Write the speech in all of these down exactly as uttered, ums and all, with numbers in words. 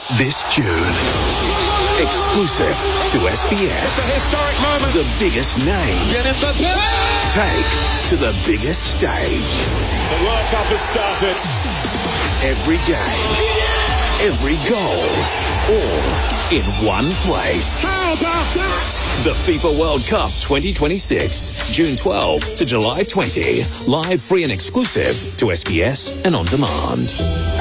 This June, exclusive to S B S. It's a historic moment. The biggest names take to the biggest stage. The World Cup has started. Every game, every goal, all in one place. How about that? The FIFA World Cup twenty twenty-six, June twelfth to July twentieth. Live, free and exclusive to S B S and on demand.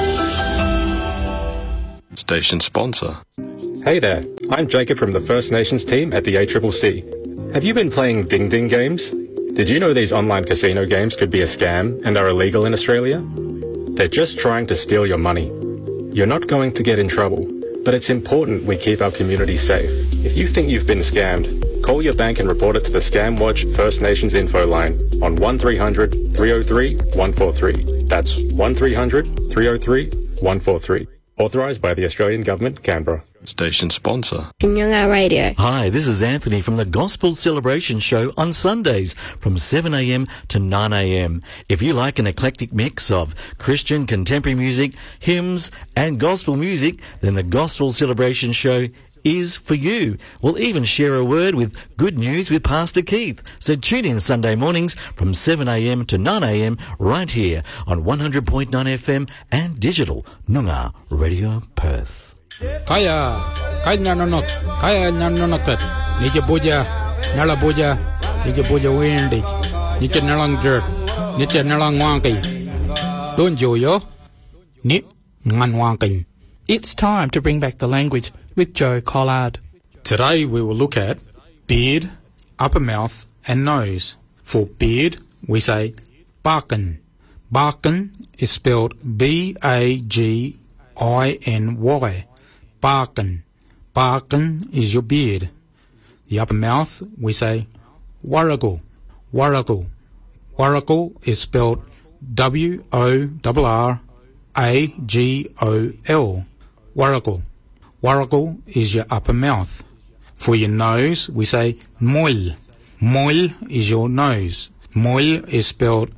Station sponsor. Hey there, I'm Jacob from the First Nations team at the A C C C. Have you been playing Ding Ding games? Did you know these online casino games could be a scam and are illegal in Australia? They're just trying to steal your money. You're not going to get in trouble, but it's important we keep our community safe. If you think you've been scammed, call your bank and report it to the Scam Watch First Nations info line on one three hundred, three oh three, one four three. That's one three hundred, three oh three, one four three. Authorised by the Australian Government, Canberra. Station sponsor. Noongar Radio. Hi, this is Anthony from the Gospel Celebration Show on Sundays from seven a.m. to nine a.m. If you like an eclectic mix of Christian contemporary music, hymns and gospel music, then the Gospel Celebration Show is for you. We'll even share a word with good news with Pastor Keith. So tune in Sunday mornings from seven a.m. to nine a.m. right here on one hundred point nine F M and digital Noongar Radio Perth. Kaya, kaya nanonot, kaya nanonotat, nije boja, nala boja, nije boja windig, nije nalang dirt, nije nalang wangi. Don't you yo? Ni ngan wangi. It's time to bring back the language with Joe Collard. Today we will look at beard, upper mouth and nose. For beard, we say barkin. Barkin is spelled B A G I N Y. Barkin. Barkin is your beard. The upper mouth, we say warrigal. Warrigal. Warrigal is spelled W O R R A G O L. Warrigal. Warrigal is your upper mouth. For your nose, we say moil. Moil is your nose. Moil is spelled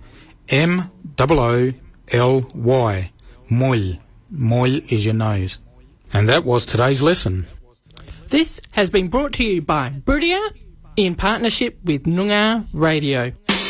M O O L Y. Moil. Moil is your nose. And that was today's lesson. This has been brought to you by Brudia in partnership with Noongar Radio.